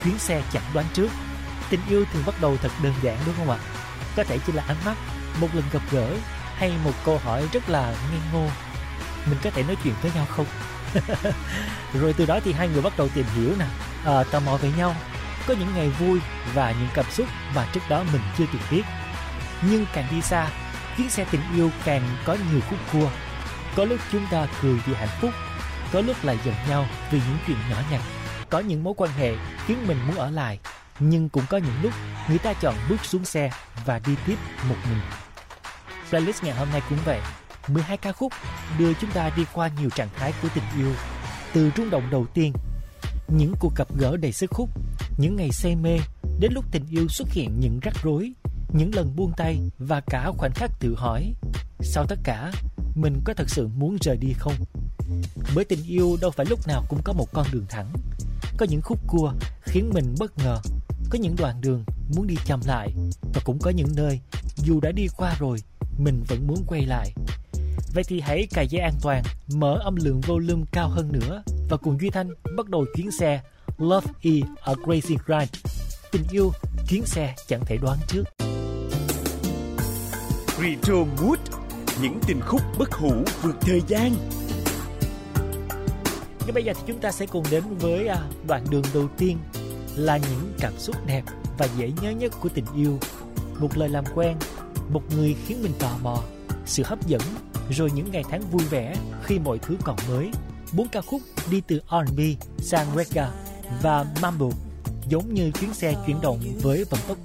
chuyến xe chẳng đoán trước. Tình yêu thường bắt đầu thật đơn giản đúng không ạ? Có thể chỉ là ánh mắt, một lần gặp gỡ hay một câu hỏi rất là ngây ngô: mình có thể nói chuyện với nhau không? Rồi từ đó thì hai người bắt đầu tìm hiểu nè, tò mò về nhau, có những ngày vui và những cảm xúc mà trước đó mình chưa từng biết. Nhưng càng đi xa, chuyến xe tình yêu càng có nhiều khúc cua. Có lúc chúng ta cười vì hạnh phúc, có lúc lại giận nhau vì những chuyện nhỏ nhặt. Có những mối quan hệ khiến mình muốn ở lại, nhưng cũng có những lúc người ta chọn bước xuống xe và đi tiếp một mình. Playlist ngày hôm nay cũng vậy, 12 ca khúc đưa chúng ta đi qua nhiều trạng thái của tình yêu. Từ rung động đầu tiên, những cuộc gặp gỡ đầy sức hút, những ngày say mê, đến lúc tình yêu xuất hiện những rắc rối, những lần buông tay và cả khoảnh khắc tự hỏi: sau tất cả, mình có thật sự muốn rời đi không? Bởi tình yêu đâu phải lúc nào cũng có một con đường thẳng. Có những khúc cua khiến mình bất ngờ, có những đoạn đường muốn đi chậm lại, và cũng có những nơi dù đã đi qua rồi, mình vẫn muốn quay lại. Vậy thì hãy cài dây an toàn, mở âm lượng volume cao hơn nữa và cùng Duy Thanh bắt đầu chuyến xe Love is a Crazy Ride. Tình yêu, chuyến xe chẳng thể đoán trước. Retro Mood, những tình khúc bất hủ vượt thời gian. Ngay bây giờ thì chúng ta sẽ cùng đến với đoạn đường đầu tiên, là những cảm xúc đẹp và dễ nhớ nhất của tình yêu. Một lời làm quen, một người khiến mình tò mò, sự hấp dẫn, rồi những ngày tháng vui vẻ khi mọi thứ còn mới. 4 ca khúc đi từ R&B sang reggae và mambo, giống như chuyến xe chuyển động với vận tốc